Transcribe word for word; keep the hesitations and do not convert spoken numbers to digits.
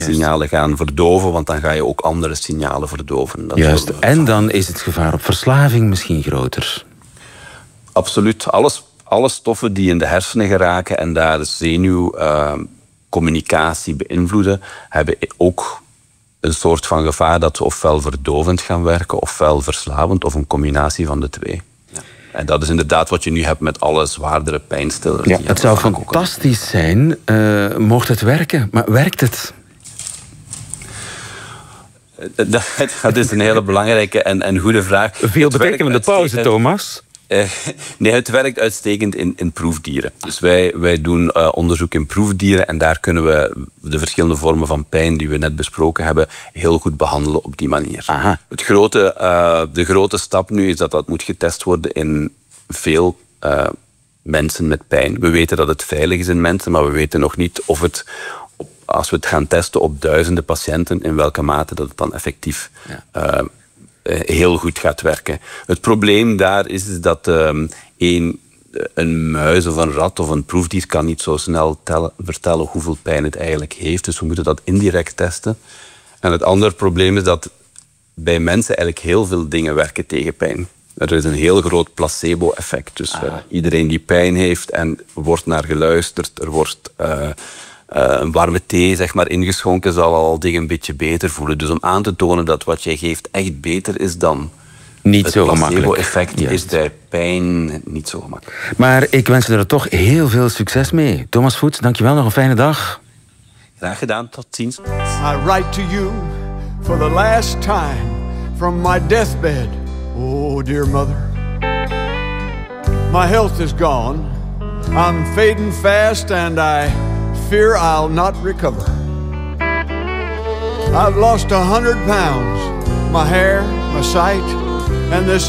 signalen gaan verdoven, want dan ga je ook andere signalen verdoven. Dat Juist, en dan is het gevaar op verslaving misschien groter. Absoluut. Alles, alle stoffen die in de hersenen geraken en daar de zenuwcommunicatie uh, beïnvloeden, hebben ook een soort van gevaar dat ze ofwel verdovend gaan werken, ofwel verslavend, of een combinatie van de twee. Ja. En dat is inderdaad wat je nu hebt met alle zwaardere pijnstillers. Ja, het zou fantastisch zijn, uh, mocht het werken. Maar werkt het? Dat, dat is een hele belangrijke en, en goede vraag. Veel betekenende pauze, Thomas. Uh, nee, het werkt uitstekend in, in proefdieren. Dus wij, wij doen uh, onderzoek in proefdieren en daar kunnen we de verschillende vormen van pijn die we net besproken hebben heel goed behandelen op die manier. Aha. Het grote, uh, de grote stap nu is dat dat moet getest worden in veel uh, mensen met pijn. We weten dat het veilig is in mensen, maar we weten nog niet of het, op, als we het gaan testen op duizenden patiënten, in welke mate dat het dan effectief ja. uh, heel goed gaat werken. Het probleem daar is, is dat um, een, een muis of een rat of een proefdier kan niet zo snel tellen, vertellen hoeveel pijn het eigenlijk heeft. Dus we moeten dat indirect testen. En het andere probleem is dat bij mensen eigenlijk heel veel dingen werken tegen pijn. Er is een heel groot placebo-effect. Dus uh, iedereen die pijn heeft en wordt naar geluisterd, er wordt Uh, Uh, een warme thee zeg maar, ingeschonken zal al dingen een beetje beter voelen. Dus om aan te tonen dat wat jij geeft echt beter is dan niet het zo gemakkelijk. placebo-effect is bij pijn niet zo gemakkelijk. Maar ik wens je er toch heel veel succes mee. Thomas Voets, dankjewel. Nog een fijne dag. Graag gedaan. Tot ziens. I write to you for the last time from my deathbed. Oh, dear mother. My health is gone. I'm fading fast and I fear I'll not recover. I've lost a hundred pounds, my hair, my sight, and this